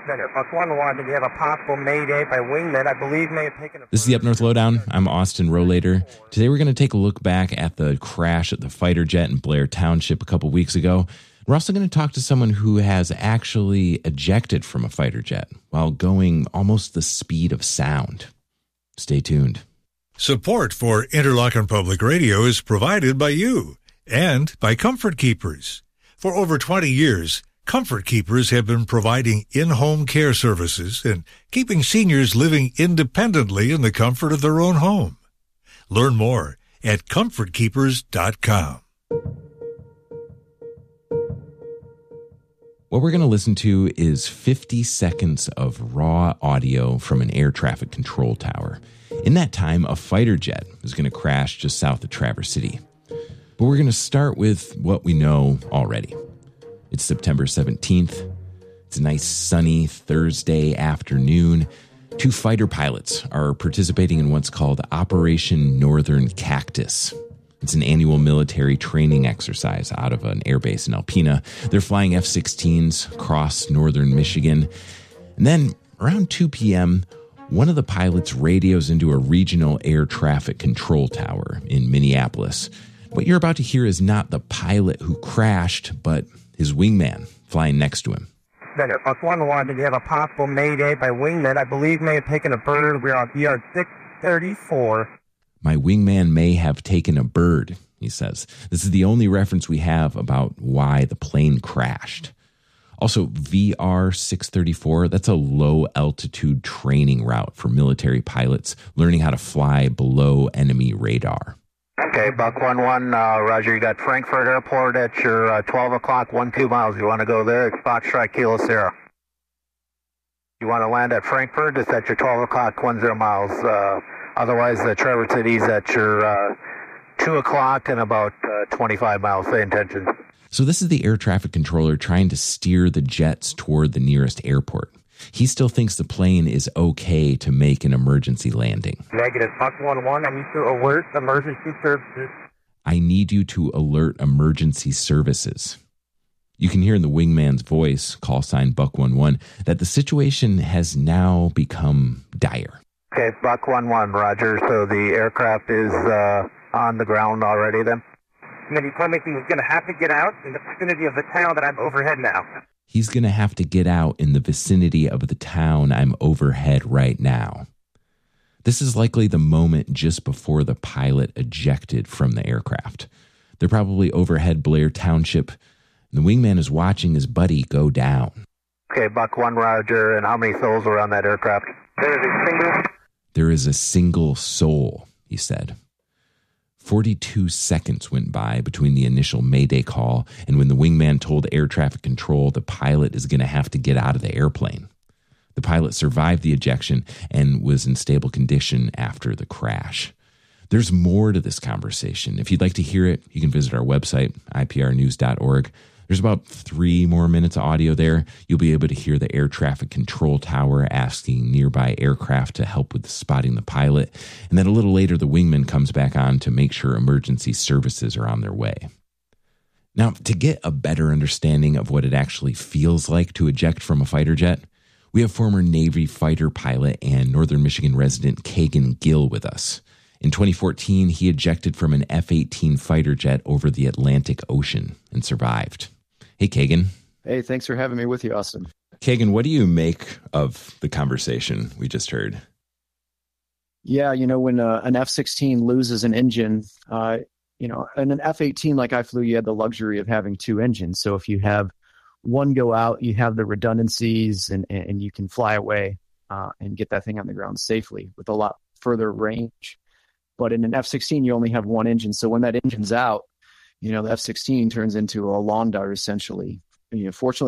Center. Buck 1-1, we have a possible mayday by wingman. I believe may have taken a... This is the Up North Lowdown. I'm Austin Rollator. Today we're going to take a look back at the crash at the fighter jet in Blair Township a couple weeks ago. We're also going to talk to someone who has actually ejected from a fighter jet while going almost the speed of sound. Stay tuned. Support for Interlochen Public Radio is provided by you and by Comfort Keepers. For over 20 years, Comfort Keepers have been providing in-home care services and keeping seniors living independently in the comfort of their own home. Learn more at comfortkeepers.com. What we're going to listen to is 50 seconds of raw audio from an air traffic control tower. In that time, a fighter jet was going to crash just south of Traverse City. But we're going to start with what we know already. It's September 17th. It's a nice sunny Thursday afternoon. Two fighter pilots are participating in what's called Operation Northern Cactus. It's an annual military training exercise out of an airbase in Alpena. They're flying F-16s across northern Michigan. And then around 2 p.m., one of the pilots radios into a regional air traffic control tower in Minneapolis. What you're about to hear is not the pilot who crashed, but his wingman flying next to him. Center. Buck 1-1, we have a possible mayday by wingman. I believe may have taken a bird. We're on ER 634. My wingman may have taken a bird, he says. This is the only reference we have about why the plane crashed. Also, VR 634, that's a low-altitude training route for military pilots learning how to fly below enemy radar. Okay, Buck 1-1, Roger, you got Frankfurt Airport at your 12 o'clock, 12 miles. You want to go there? It's Foxtrot Kilo Sierra. You want to land at Frankfurt? It's at your 12 o'clock, 10 miles. Otherwise, Traverse City's at your 2 o'clock and about 25 miles, same intention. So this is the air traffic controller trying to steer the jets toward the nearest airport. He still thinks the plane is okay to make an emergency landing. Negative. Buck 1-1, I need to alert emergency services. I need you to alert emergency services. You can hear in the wingman's voice, call sign Buck 1-1, that the situation has now become dire. Okay, Buck 1-1, Roger. So the aircraft is on the ground already then? And then he told me he was going to have to get out in the vicinity of the town that I'm overhead now. He's going to have to get out in the vicinity of the town I'm overhead right now. This is likely the moment just before the pilot ejected from the aircraft. They're probably overhead Blair Township, and the wingman is watching his buddy go down. Okay, Buck 1, Roger. And how many souls were on that aircraft? There is a single soul, he said. 42 seconds went by between the initial Mayday call and when the wingman told air traffic control the pilot is going to have to get out of the airplane. The pilot survived the ejection and was in stable condition after the crash. There's more to this conversation. If you'd like to hear it, you can visit our website, iprnews.org. There's about 3 more minutes of audio there. You'll be able to hear the air traffic control tower asking nearby aircraft to help with spotting the pilot. And then a little later, the wingman comes back on to make sure emergency services are on their way. Now, to get a better understanding of what it actually feels like to eject from a fighter jet, we have former Navy fighter pilot and Northern Michigan resident Kagan Gill with us. In 2014, he ejected from an F-18 fighter jet over the Atlantic Ocean and survived. Hey, Kagan. Hey, thanks for having me with you, Austin. Kagan, what do you make of the conversation we just heard? Yeah, when an F-16 loses an engine, in an F-18 like I flew, you had the luxury of having 2 engines. So if you have one go out, you have the redundancies and you can fly away and get that thing on the ground safely with a lot further range. But in an F-16, you only have 1 engine. So when that engine's out, the F-16 turns into a lawn dart, essentially. Fortunately,